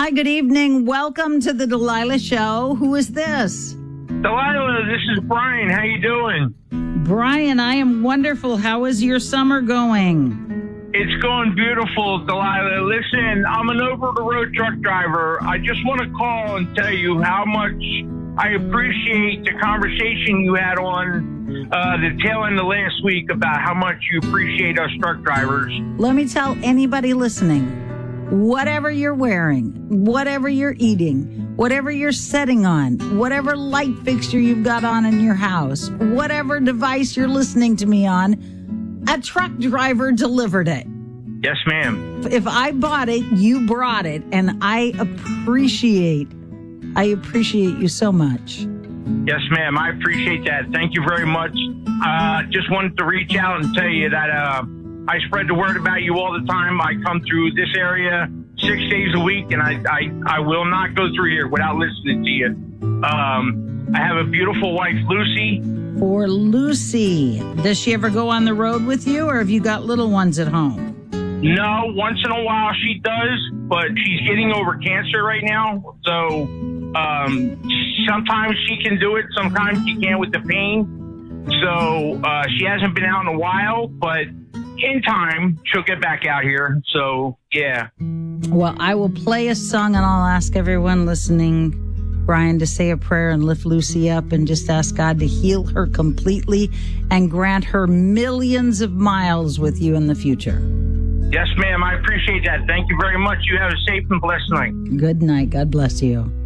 Hi, good evening. Welcome to the Delilah Show. Who is this? Delilah, this is Brian. How you doing? Brian, I am wonderful. How is your summer going? It's going beautiful, Delilah. Listen, I'm an over-the-road truck driver. I just want to call and tell you how much I appreciate the conversation you had on the tail end of last week about how much you appreciate us truck drivers. Let me tell anybody listening, whatever you're wearing, whatever you're eating, whatever you're setting on, whatever light fixture you've got on in your house, whatever device you're listening to me on, a truck driver delivered it. Yes, ma'am. If I bought it, you brought it, and I appreciate you so much. Yes, ma'am. I appreciate that. Thank you very much. Just wanted to reach out and tell you that I spread the word about you all the time. I come through this area 6 days a week, and I will not go through here without listening to you. I have a beautiful wife, Lucy. For Lucy, does she ever go on the road with you, or have you got little ones at home? No, once in a while she does, but she's getting over cancer right now. So sometimes she can do it, sometimes she can't with the pain. So she hasn't been out in a while, but in time she'll get back out here. So yeah. Well, I will play a song, and I'll ask everyone listening, Brian, to say a prayer and lift Lucy up and just ask God to heal her completely and grant her millions of miles with you in the future. Yes, ma'am. I appreciate that. Thank you very much. You have a safe and blessed night. Good night. God bless you.